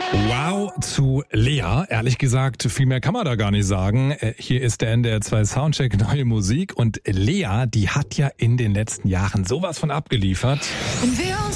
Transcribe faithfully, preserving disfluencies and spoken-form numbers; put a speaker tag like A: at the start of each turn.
A: Wow zu Lea. Ehrlich gesagt, viel mehr kann man da gar nicht sagen. Hier ist der N D R zwei Soundcheck Neue Musik und Lea, die hat ja in den letzten Jahren sowas von abgeliefert.
B: Und wir uns